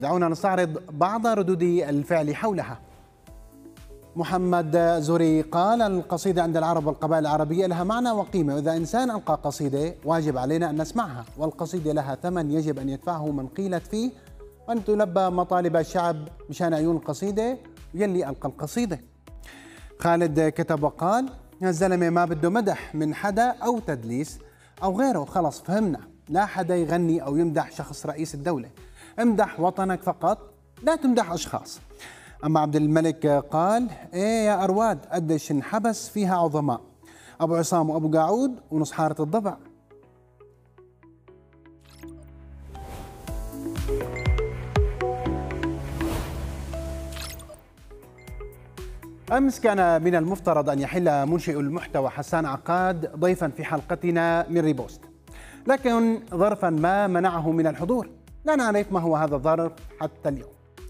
دعونا نستعرض بعض ردود الفعل حولها. محمد زوري قال: القصيدة عند العرب والقبائل العربية لها معنى وقيمة، وإذا إنسان ألقى قصيدة واجب علينا أن نسمعها، والقصيدة لها ثمن يجب أن يدفعه من قيلت فيه، وأن تلبى مطالب الشعب مشان عيون القصيدة يلي ألقى القصيدة. خالد كتب وقال: الزلمة ما بده مدح من حدا أو تدليس أو غيره، خلص فهمنا، لا حدا يغني أو يمدح شخص رئيس الدولة، امدح وطنك فقط، لا تمدح أشخاص. أما عبد الملك قال: إيه يا أرواد قديش انحبس فيها عظماء، أبو عصام وأبو قاعود ونص حارة الضبع. أمس كان من المفترض أن يحل منشئ المحتوى حسان عقاد ضيفا في حلقتنا من ريبوست، لكن ظرفا ما منعه من الحضور، لا نعرف ما هو هذا الظرف حتى اليوم.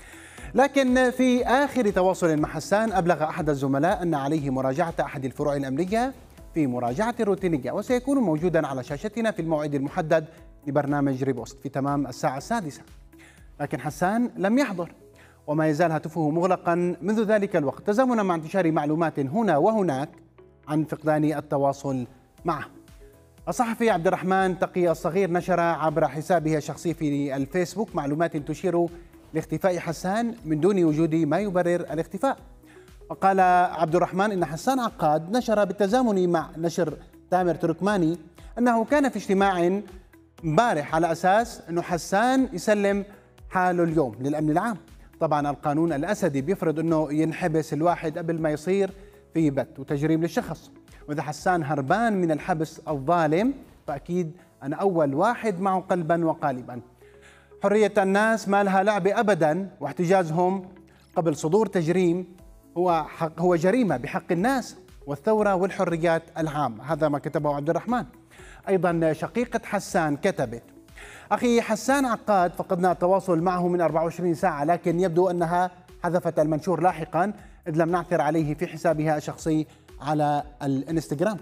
لكن في آخر تواصل مع حسان أبلغ أحد الزملاء أن عليه مراجعة أحد الفروع الأمنية في مراجعة روتينية، وسيكون موجودا على شاشتنا في الموعد المحدد لبرنامج ريبوست في تمام الساعة 6. لكن حسان لم يحضر، وما يزال هاتفه مغلقا منذ ذلك الوقت، تزامنا مع انتشار معلومات هنا وهناك عن فقدان التواصل معه. الصحفي عبد الرحمن تقي الصغير نشر عبر حسابه الشخصي في الفيسبوك معلومات تشير لاختفاء حسان من دون وجود ما يبرر الاختفاء. وقال عبد الرحمن إن حسان عقاد نشر بالتزامن مع نشر تامر تركماني أنه كان في اجتماع امبارح على أساس أنه حسان يسلم حاله اليوم للأمن العام. طبعا القانون الأسدي بيفرض أنه ينحبس الواحد قبل ما يصير في بت وتجريم للشخص، وإذا حسان هربان من الحبس الظالم فأكيد أنا أول واحد معه قلبا وقالبا. حرية الناس ما لها لعبة أبدا، واحتجازهم قبل صدور تجريم هو جريمة بحق الناس والثورة والحريات العامة. هذا ما كتبه عبد الرحمن. أيضا شقيقة حسان كتبت: أخي حسان عقاد فقدنا التواصل معه من 24 ساعة، لكن يبدو أنها حذفت المنشور لاحقا إذ لم نعثر عليه في حسابها الشخصي على الانستغرام.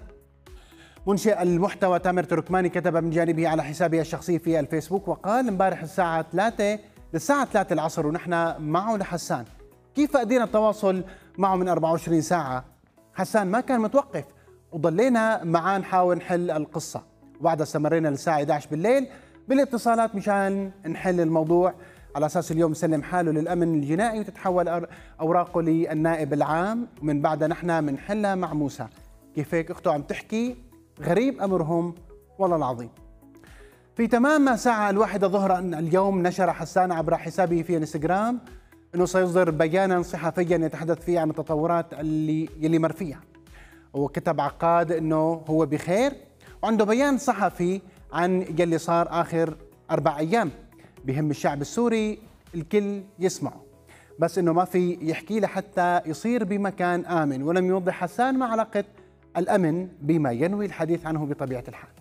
منشئ المحتوى تامر تركماني كتب من جانبه على حسابه الشخصي في الفيسبوك وقال: امبارح الساعة 3 العصر ونحن معه لحسان، كيف أدينا التواصل معه من 24 ساعة؟ حسان ما كان متوقف وضلينا معاه نحاول نحل القصة، وبعدها استمرينا للساعة 11 بالليل بالاتصالات مشان نحل الموضوع على أساس اليوم يسلم حاله للأمن الجنائي وتتحول أوراقه للنائب العام، ومن بعدها نحن بنحلها مع موسى. كيف هيك أخته عم تحكي؟ غريب أمرهم والله العظيم. في تمام ساعة 1 ظهرا اليوم نشر حسان عبر حسابه في انستغرام أنه سيصدر بيانا صحفيا يتحدث فيه عن التطورات اللي مر فيها. وكتب عقاد أنه هو بخير وعنده بيان صحفي عن يلي صار آخر 4 أيام، بهم الشعب السوري الكل يسمعه، بس أنه ما في يحكي لحتى يصير بمكان آمن، ولم يوضح حسان ما علاقة الأمن بما ينوي الحديث عنه بطبيعة الحال.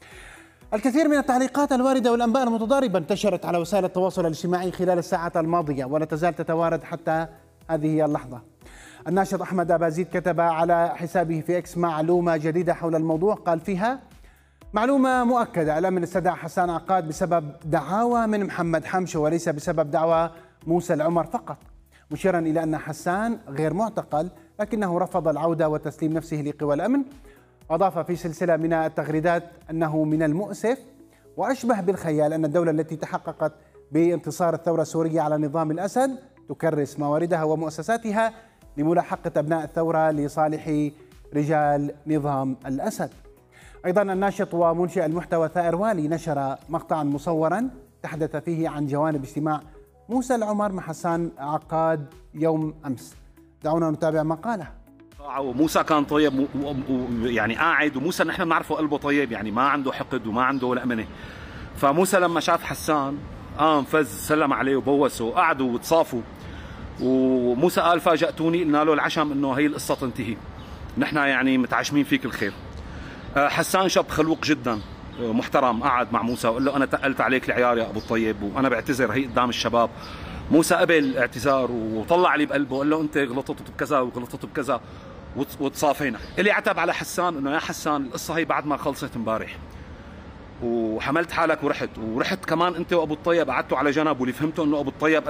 الكثير من التعليقات الواردة والأنباء المتضاربة انتشرت على وسائل التواصل الاجتماعي خلال الساعات الماضية ولا تزال تتوارد حتى هذه اللحظة. الناشط أحمد أبازيد كتب على حسابه في إكس معلومة جديدة حول الموضوع، قال فيها: معلومة مؤكدة، الأمن استدعى حسان عقاد بسبب دعاوى من محمد حمشة وليس بسبب دعوى موسى العمر فقط، مشيرا إلى أن حسان غير معتقل لكنه رفض العودة وتسليم نفسه لقوى الأمن. أضاف في سلسلة من التغريدات أنه من المؤسف وأشبه بالخيال أن الدولة التي تحققت بانتصار الثورة السورية على نظام الأسد تكرس مواردها ومؤسساتها لملاحقة أبناء الثورة لصالح رجال نظام الأسد. أيضا الناشط ومنشئ المحتوى ثائر والي نشر مقطعا مصورا تحدث فيه عن جوانب اجتماع موسى العمر مع حسان عقاد يوم أمس. دعونا نتابع ما قاله. وموسى كان طيب يعني قاعد، وموسى نحن بنعرفه قلبه طيب، يعني ما عنده حقد وما عنده ولا أمنة. فموسى لما شاف حسان قام فز سلم عليه وبوسه وقعدوا وتصافوا، وموسى قال: فاجأتوني، قلنا له العشم انه هي القصة تنتهي، نحن يعني متعشمين فيك الخير. حسان شاب خلوق جدا محترم، قعد مع موسى وقال له: انا تقلت عليك العيار يا ابو الطيب وانا بعتذر هي قدام الشباب. موسى قبل الاعتذار وطلع لي بقلبه وقال له: انت غلطت بكذا وغلطت بكذا، وتصافينا. اللي عتب على حسان انه: يا حسان القصه هي بعد ما خلصت امبارح وحملت حالك ورحت كمان انت وابو الطيب قعدتوا على جنب، واللي فهمته انه ابو الطيب